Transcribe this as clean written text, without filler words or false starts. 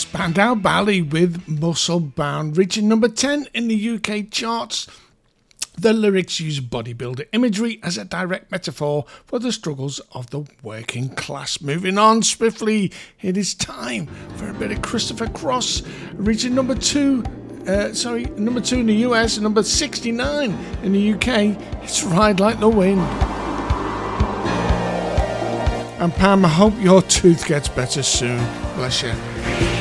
Spandau Ballet with Muscle Bound, reaching number 10 in the UK charts. The lyrics use bodybuilder imagery as a direct metaphor for the struggles of the working class. Moving on swiftly, it is time for a bit of Christopher Cross, reaching number 2 in the US and number 69 in the UK. It's Ride Like the Wind. And Pam, I hope your tooth gets better soon. Bless you.